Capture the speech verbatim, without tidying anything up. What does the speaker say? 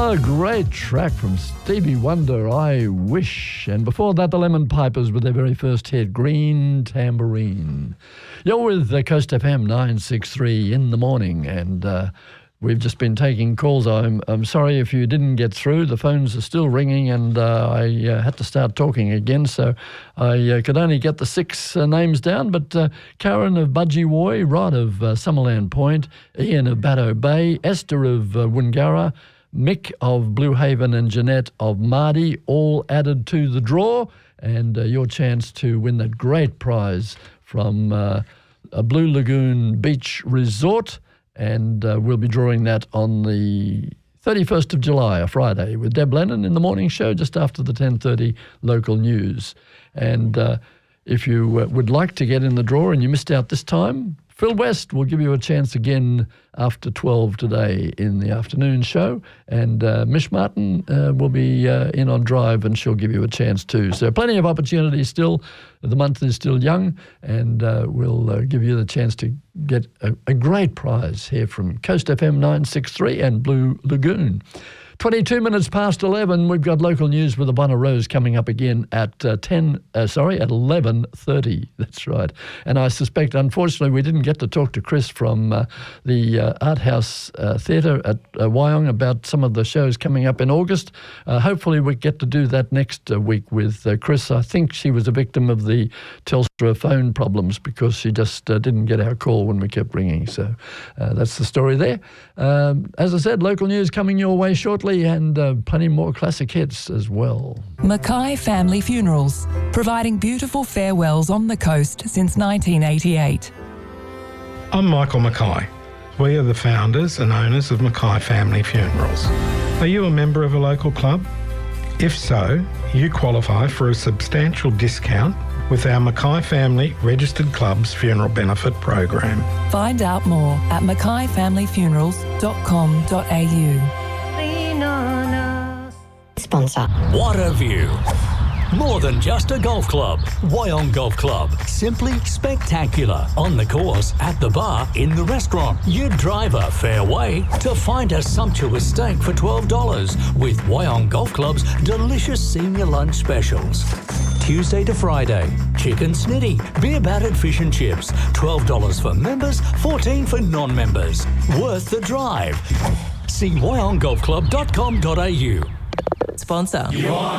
Oh, great track from Stevie Wonder, I Wish. And before that, the Lemon Pipers with their very first hit, Green Tambourine. You're with uh, Coast F M nine sixty-three in the morning, and uh, we've just been taking calls. I'm, I'm sorry if you didn't get through. The phones are still ringing, and uh, I uh, had to start talking again, so I uh, could only get the six uh, names down. But uh, Karen of Budgewoi, Rod of uh, Summerland Point, Ian of Baddo Bay, Esther of uh, Wingara, Mick of Blue Haven and Jeanette of Mardi, all added to the draw, and uh, your chance to win that great prize from uh, a Blue Lagoon Beach Resort, and uh, we'll be drawing that on the thirty-first of July, a Friday, with Deb Lennon in the morning show just after the ten thirty local news. And uh, if you uh, would like to get in the draw and you missed out this time, Phil West will give you a chance again after twelve today in the afternoon show, and uh, Mish Martin uh, will be uh, in on drive, and she'll give you a chance too. So plenty of opportunities still. The month is still young, and uh, we'll uh, give you the chance to get a, a great prize here from Coast F M nine sixty-three and Blue Lagoon. twenty-two minutes past eleven, we've got local news with the Bunna Rose coming up again at uh, ten. Uh, sorry, at eleven thirty. That's right. And I suspect, unfortunately, we didn't get to talk to Chris from uh, the uh, Art House uh, Theatre at uh, Wyong about some of the shows coming up in August. Uh, hopefully, we get to do that next uh, week with uh, Chris. I think she was a victim of the Telstra phone problems because she just uh, didn't get our call when we kept ringing. So uh, that's the story there. Um, as I said, local news coming your way shortly, and uh, plenty more classic hits as well. Mackay Family Funerals, providing beautiful farewells on the coast since nineteen eighty-eight. I'm Michael Mackay. We are the founders and owners of Mackay Family Funerals. Are you a member of a local club? If so, you qualify for a substantial discount with our Mackay Family Registered Clubs Funeral Benefit Program. Find out more at mackay family funerals dot com dot a u. Sponsor. What a view. More than just a golf club. Wyong Golf Club. Simply spectacular. On the course, at the bar, in the restaurant. You drive a fair way to find a sumptuous steak for twelve dollars with Wyong Golf Club's delicious senior lunch specials. Tuesday to Friday, chicken snitty, beer battered fish and chips. twelve dollars for members, fourteen dollars for non-members. Worth the drive. See wyong golf club dot com dot a u. Sponsor.